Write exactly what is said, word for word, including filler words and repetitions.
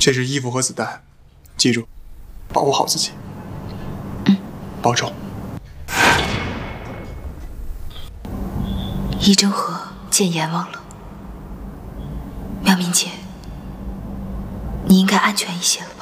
这是衣服和子弹，记住，保护好自己。 嗯， 保重。 易真河见阎王了，妙明姐，你应该安全一些了。